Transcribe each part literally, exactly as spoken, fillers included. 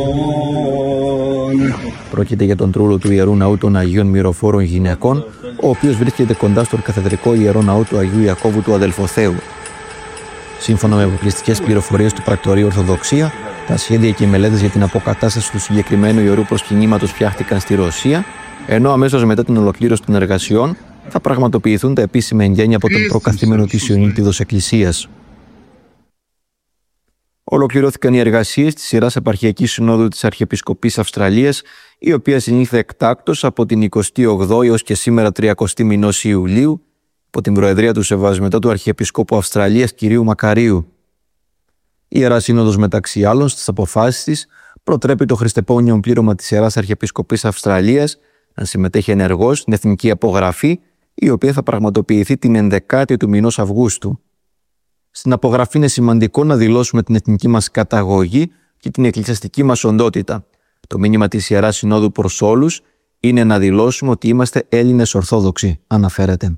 Πρόκειται για τον τρούλο του Ιερού Ναού των Αγίων Μυροφόρων Γυναικών, ο οποίος βρίσκεται κοντά στον καθεδρικό Ιερό Ναό του Αγίου Ιακώβου του Αδελφοθέου. Σύμφωνα με αποκλειστικές πληροφορίες του Πρακτορείου Ορθοδοξία, τα σχέδια και οι μελέτες για την αποκατάσταση του συγκεκριμένου ιερού προσκυνήματος φτιάχτηκαν στη Ρωσία, ενώ αμέσως μετά την ολοκλήρωση των εργασιών θα πραγματοποιηθούν τα επίσημα εγγένεια από τον προκαθήμενο της Ιωνίτιδος Εκκλησίας. Ολοκληρώθηκαν οι εργασίες της Ιεράς Επαρχιακής Συνόδου της Αρχιεπισκοπής Αυστραλίας, η οποία συνήλθε εκτάκτως από την εικοστή ογδόη έως και σήμερα τριακοστή μηνός Ιουλίου, υπό την προεδρία του Σεβασμιωτάτου Αρχιεπισκόπου Αυστραλίας κ. Μακαρίου. Η Ιερά Σύνοδος, μεταξύ άλλων, στις αποφάσεις της, προτρέπει το χριστεπώνιο πλήρωμα της Ιεράς Αρχιεπισκοπής Αυστραλίας να συμμετέχει ενεργώς στην εθνική απογραφή, η οποία θα πραγματοποιηθεί την ενδεκάτη του μηνός Αυγούστου. Στην απογραφή είναι σημαντικό να δηλώσουμε την εθνική μας καταγωγή και την εκκλησιαστική μας οντότητα. Το μήνυμα της Ιεράς Συνόδου προς όλους είναι να δηλώσουμε ότι είμαστε Έλληνες Ορθόδοξοι, αναφέρεται.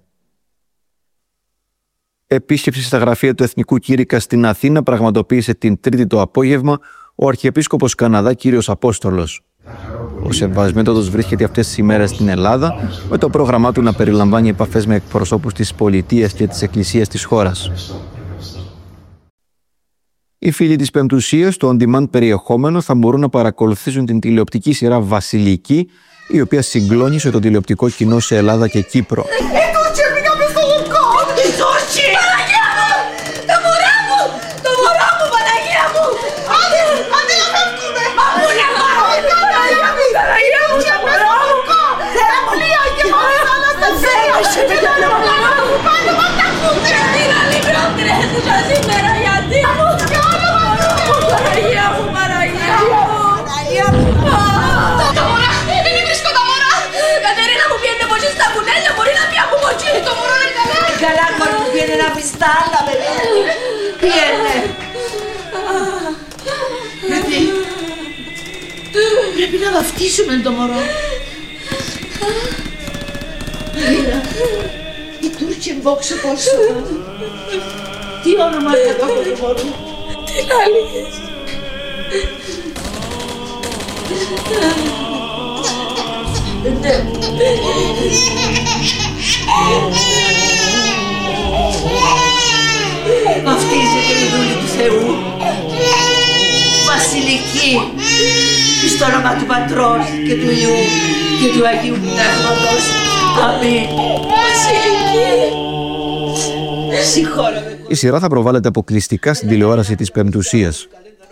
Επίσκεψη στα γραφεία του Εθνικού Κήρυκα στην Αθήνα πραγματοποίησε την Τρίτη το απόγευμα ο Αρχιεπίσκοπος Καναδά κ. Απόστολος. Ο Σεβασμιότατος βρίσκεται αυτές τις ημέρες στην Ελλάδα, με το πρόγραμμά του να περιλαμβάνει επαφές με εκπροσώπους της πολιτείας και της εκκλησίας της χώρας. Οι φίλοι της Πεμπτουσίας, το on-demand περιεχόμενο, θα μπορούν να παρακολουθήσουν την τηλεοπτική σειρά Βασιλική, η οποία συγκλώνησε το τηλεοπτικό κοινό σε Ελλάδα και Κύπρο. Καλά, μωρό μου, πήγαινε να πεις τα άλλα, παιδί. Πήγαινε. Γιατί πρέπει να βαφτίσουμε το μωρό. Μira, οι Τούρκοι μπόξε πόσο. Τι όνομα είναι το μωρό. Τι λάληκες. Βαφτίζεται η δούλη του Θεού, Βασιλική, εις το όνομα του Πατρός και του Υιού και του Αγίου Πνεύματος. Αμήν. Βασιλική. Συγχώραμε. Η σειρά θα προβάλλεται αποκλειστικά στην τηλεόραση της Πεμπτουσίας.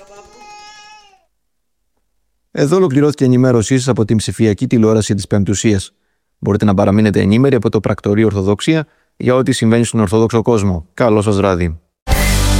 Εδώ ολοκληρώθηκε η ενημέρωσή σας από την ψηφιακή τηλεόραση της Πεμπτουσίας. Μπορείτε να παραμείνετε ενήμεροι από το Πρακτορείο Ορθοδοξία για ό,τι συμβαίνει στον Ορθόδοξο κόσμο. Καλό σας βράδυ.